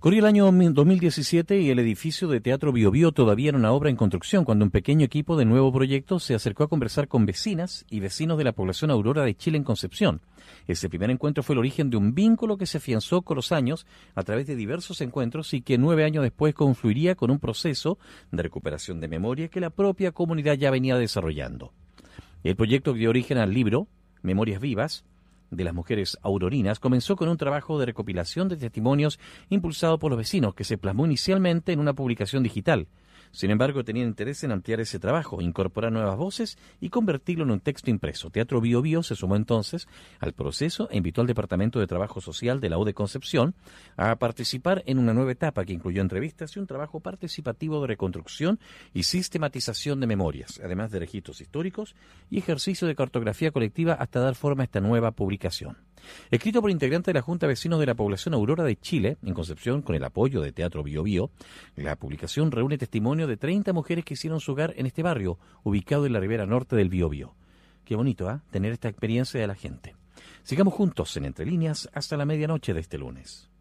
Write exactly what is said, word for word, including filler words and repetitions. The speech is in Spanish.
Corría el año dos mil diecisiete y el edificio de Teatro Bio Bio todavía era una obra en construcción cuando un pequeño equipo de Nuevo Proyecto se acercó a conversar con vecinas y vecinos de la población Aurora de Chile en Concepción. Ese primer encuentro fue el origen de un vínculo que se afianzó con los años a través de diversos encuentros y que nueve años después confluiría con un proceso de recuperación de memoria que la propia comunidad ya venía desarrollando. El proyecto que dio origen al libro Memorias Vivas de las mujeres aurorinas comenzó con un trabajo de recopilación de testimonios impulsado por los vecinos que se plasmó inicialmente en una publicación digital. Sin embargo, tenían interés en ampliar ese trabajo, incorporar nuevas voces y convertirlo en un texto impreso. Teatro Bio Bio se sumó entonces al proceso e invitó al Departamento de Trabajo Social de la U de Concepción a participar en una nueva etapa que incluyó entrevistas y un trabajo participativo de reconstrucción y sistematización de memorias, además de registros históricos y ejercicio de cartografía colectiva hasta dar forma a esta nueva publicación. Escrito por integrantes de la Junta de Vecinos de la Población Aurora de Chile, en Concepción, con el apoyo de Teatro Bio Bio, la publicación reúne testimonio de treinta mujeres que hicieron su hogar en este barrio, ubicado en la ribera norte del Biobío. Qué bonito, ¿eh? Tener esta experiencia de la gente. Sigamos juntos en Entre Líneas hasta la medianoche de este lunes.